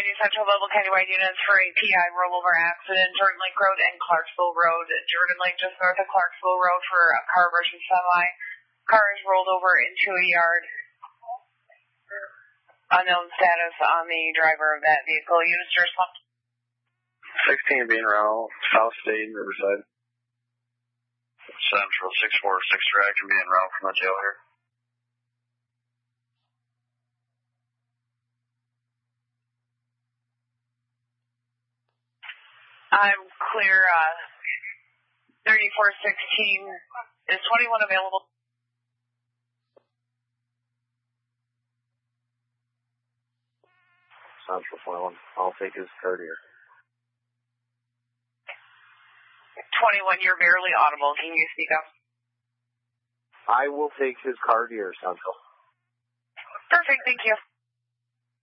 Central Level Countywide units for a PI rollover accident, Jordan Lake Road and Clarksville Road. Jordan Lake just north of Clarksville Road for a car versus semi. Car is rolled over into a yard. Unknown status on the driver of that vehicle. Units to respond. 16 being around South State, Riverside. Central 646 Dragon being around from the jail here. I'm clear, 3416. Is 21 available? Central 21. I'll take his card here. 21, you're barely audible. Can you speak up? I will take his card here, Central. Perfect, thank you.